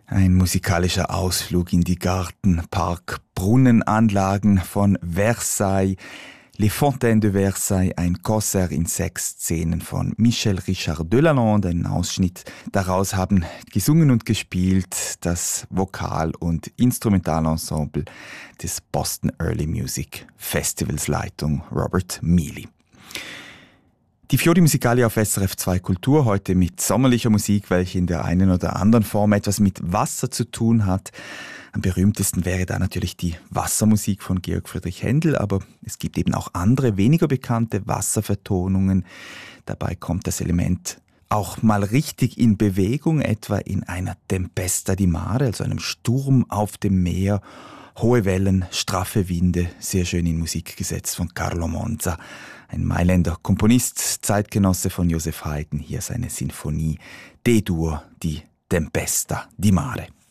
Ein musikalischer Ausflug in die Gartenpark-Brunnenanlagen von Versailles. Les Fontaines de Versailles, ein Konzert in 6 Szenen von Michel Richard Delalande. Einen Ausschnitt daraus haben gesungen und gespielt das Vokal- und Instrumentalensemble des Boston Early Music Festivals Leitung Robert Mealy. Die Fiori Musicali auf SRF 2 Kultur, heute mit sommerlicher Musik, welche in der einen oder anderen Form etwas mit Wasser zu tun hat. Am berühmtesten wäre da natürlich die Wassermusik von Georg Friedrich Händel, aber es gibt eben auch andere, weniger bekannte Wasservertonungen. Dabei kommt das Element auch mal richtig in Bewegung, etwa in einer Tempesta di Mare, also einem Sturm auf dem Meer. Hohe Wellen, straffe Winde, sehr schön in Musik gesetzt von Carlo Monza. Ein Mailänder Komponist, Zeitgenosse von Joseph Haydn, hier seine Sinfonie D-Dur, die Tempesta di Mare.